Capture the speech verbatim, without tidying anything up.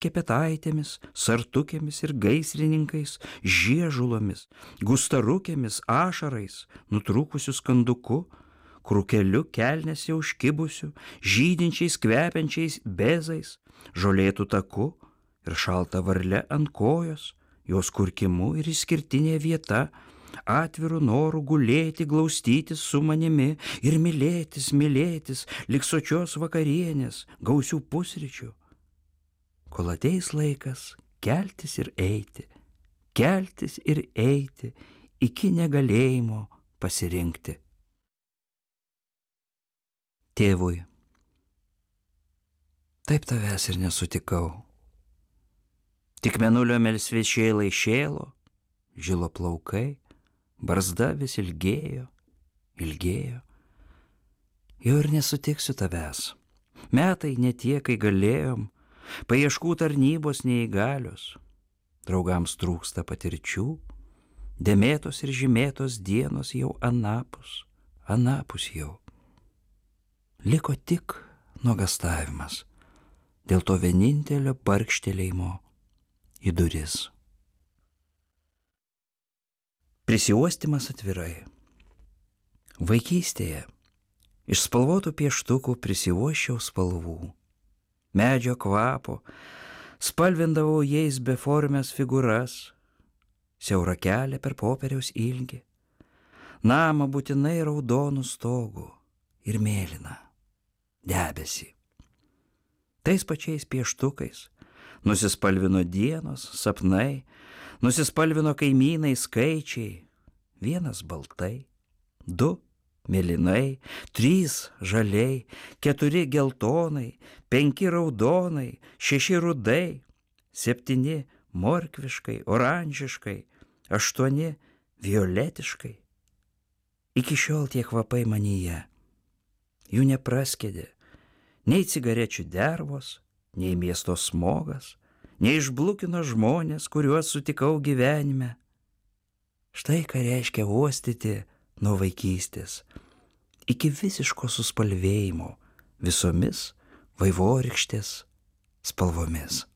kepetaitėmis, sartukėmis ir gaisrininkais, žiežulomis, gustarukėmis, ašarais, nutrūkusiu skanduku, krūkeliu kelnėse užkibusiu, žydinčiais kvepiančiais bezais, žolėtų taku ir šalta varle ant kojos, jos kurkimu ir išskirtinė vieta, atviru noru gulėti, glaustytis su manimi ir mylėtis, mylėtis, lyg sočios vakarienės, gausių pusryčių. Kol ateis laikas keltis ir eiti, keltis ir eiti, iki negalėjimo pasirinkti. Tėvui, taip tavęs ir nesutikau. Tik mėnulio melsvi šėlai šėlo, žilo plaukai, barzda vis ilgėjo, ilgėjo. Jau ir nesutiksiu tavęs. Metai ne tie, kai galėjom, paieškų tarnybos neįgalios. Draugams trūksta patirčių, dėmėtos ir žymėtos dienos jau anapus, anapus jau. Liko tik nuogastavimas dėl to vienintelio barkštelėjimo į duris. Prisiuostymas atvirai. Vaikystėje iš spalvotų pieštukų prisiuosčiau spalvų. Medžio kvapo, spalvindavau jais beformės figūras, siaurą kelią per popieriaus ilgį, namą būtinai raudonų stogų ir mėlyną debesį. Tais pačiais pieštukais nusispalvino dienos, sapnai, nusispalvino kaimynai skaičiai, vienas baltai, du mėlynai, trys žaliai, keturi geltonai, penki raudonai, šeši rudai, septyni morkviškai, oranžiškai, aštuoni violetiškai. Iki šiol tie kvapai manyje, jų nepraskėdė nei cigarečių dervos, nei miesto smogas, nei išblukino žmonės, kuriuos sutikau gyvenime. Štai ką reiškia uostyti nuo vaikystės iki visiško suspalvėjimo visomis vaivorykštės spalvomis.